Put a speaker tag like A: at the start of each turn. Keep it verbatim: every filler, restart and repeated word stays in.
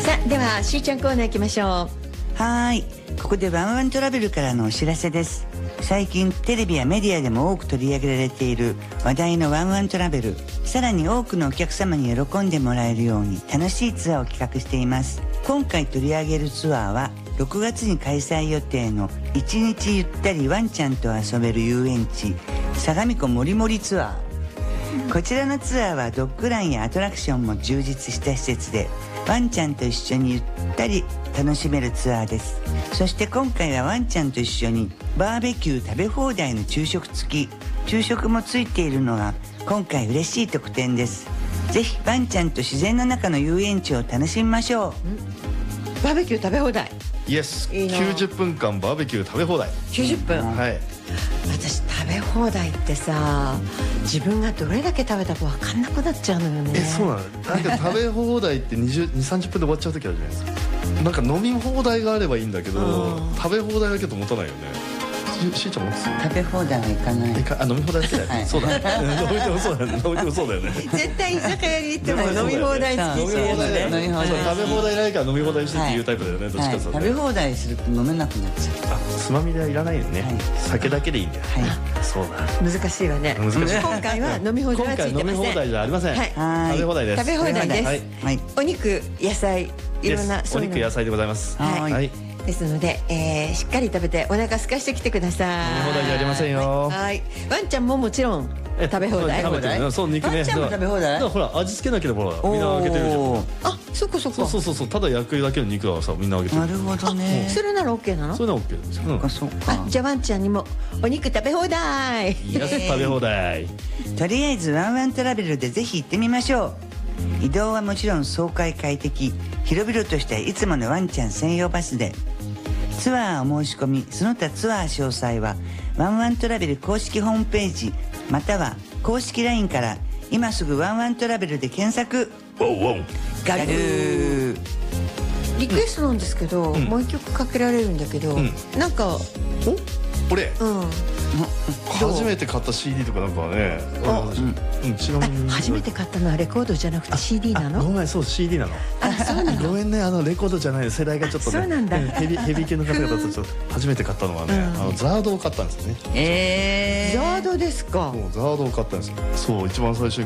A: さあではしーちゃんコーナー行きましょう。
B: はーい、ここでワンワントラベルからのお知らせです。最近テレビやメディアでも多く取り上げられている話題のワンワントラベル、さらに多くのお客様に喜んでもらえるように楽しいツアーを企画しています。今回取り上げるツアーはろくがつに開催予定のいちにちゆったりワンちゃんと遊べる遊園地相模湖もりもりツアー。こちらのツアーはドッグランやアトラクションも充実した施設で、ワンちゃんと一緒にゆったり楽しめるツアーです。そして今回はワンちゃんと一緒にバーベキュー食べ放題の昼食付き、昼食もついているのが今回嬉しい特典です。ぜひワンちゃんと自然の中の遊園地を楽しみましょ
A: う。バーベキュー食べ放題。
C: イエス。
A: いいな。
C: きゅうじゅっぷんかんバーベキュー食べ放題。
A: きゅうじゅっぷん、
C: はい。
A: 私食べ放題ってさ、自分がどれだけ食べたか分かんなくなっちゃうのよね。
C: え、そうなの。なんか食べ放題ってにじゅう、にじゅう、さんじゅっぷんで終わっちゃう時あるじゃないですか。なんか飲み放題があればいいんだけど、食べ放題だけと持たないよね。しーちゃん持つ？
B: 食べ放題はいかない。
C: あ、飲み放題だけだよね。そうだね。飲みてもそうだよね。飲みてもそうだよね。
A: 絶対居酒屋に行っても飲み放題好き。
C: 飲み放題だよね。食べ放題ないから飲み放題にしてっていうタイプだよね。どっちかというと。
B: 食べ放題すると飲めなくなっちゃう。
C: あ、つまみではいらないよね。酒だけでいいんだよ。そうだ。
A: 難しいわね。
C: 難しい。
A: 今回は飲み放題はついてません。
C: 今回飲み放題じゃありません。食べ放題です。
A: 食べ放題です。お肉、野菜、いろんな
C: お肉、野菜でございます。
A: はい。ですので、えー、しっかり食べてお腹空かしてきてください。
C: 飲み放題じゃありませんよ。
A: はい。ワンちゃんももちろん食べ放題。
C: 食べてる。そう、肉ね。
B: ワンちゃんも食べ放題。
C: ほら、味付けなければみんなあげてるじゃん。
A: あ、そっかそっか。
C: そうそうそう、ただ焼くだけの肉はさ、みんなあげてる。
B: なるほどね。
A: それならオッケーなの？
C: それならオッケーです。
B: そうかそうか。
A: じゃあワンちゃんにもお肉食べ放題。
C: いや、食べ放題。
B: とりあえずワンワントラベルでぜひ行ってみましょう。移動はもちろん爽快快適、広々としたいつものワンちゃん専用バスで。ツアーお申し込み、その他ツアー詳細はワンワントラベル公式ホームページまたは公式 ライン から今すぐワンワントラベルで検索。ガルー。
A: リクエストなんですけど、もう一曲かけられるんだけど、なんかお
C: 俺
A: うん
C: 初めて買った シーディー とかなんかはね、うん、ちなみに
A: 初めて買ったのはレコードじゃなくて シーディー なの？
C: ごめん、そう シーディー なの。
A: あ、そうなの。
C: ごめんね、あのレコードじゃない、世代がちょっとね、
A: そうなんだ。
C: ヘビヘビ系の方々とちょっと初めて買ったのはね、あのザードを買ったんですよね。
B: え
A: ザードですか。
C: そう、ザードを買ったんですよ。そう、一番最初に